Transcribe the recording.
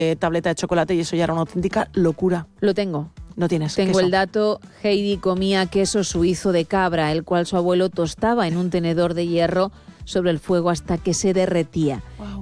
tableta de chocolate y eso ya era una auténtica locura. Lo tengo. No tienes Tengo queso. el dato. Heidi comía queso suizo de cabra, el cual su abuelo tostaba en un tenedor de hierro sobre el fuego hasta que se derretía. Wow.